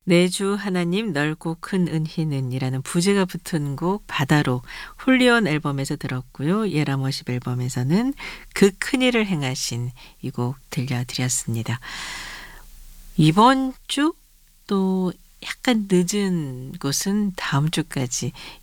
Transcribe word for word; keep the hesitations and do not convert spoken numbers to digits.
내 주 하나님 넓고 큰 은희는 이라는 부제가 붙은 곡 바다로 홀리온 앨범에서 들었고요. 예라머십 앨범에서는 그 큰일을 행하신 이 곡 들려드렸습니다. 이번 주 또 약간 늦은 곳은 다음 주까지